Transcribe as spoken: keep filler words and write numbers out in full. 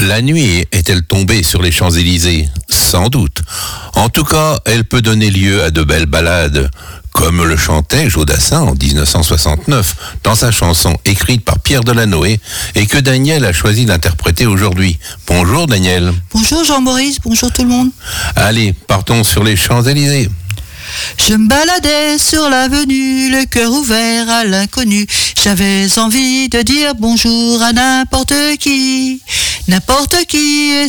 La nuit est-elle tombée sur les Champs-Élysées ? Sans doute. En tout cas, elle peut donner lieu à de belles ballades, comme le chantait Jodassin en dix-neuf cent soixante-neuf dans sa chanson écrite par Pierre Delanoë et que Daniel a choisi d'interpréter aujourd'hui. Bonjour Daniel. Bonjour Jean-Maurice, bonjour tout le monde. Allez, partons sur les Champs-Élysées. Je me baladais sur l'avenue, le cœur ouvert à l'inconnu. J'avais envie de dire bonjour à n'importe qui, n'importe qui.